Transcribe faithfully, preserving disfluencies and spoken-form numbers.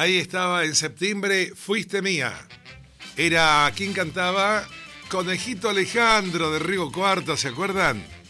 Ahí estaba en septiembre, Fuiste Mía. Era quien cantaba Conejito Alejandro de Río Cuarto, ¿se acuerdan?